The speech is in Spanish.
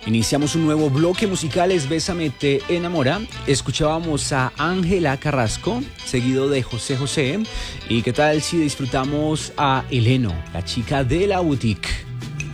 Iniciamos un nuevo bloque musical, es Bésame te enamora. Escuchábamos a Ángela Carrasco, seguido de José José. ¿Y qué tal si disfrutamos a Eleno, la chica de la boutique?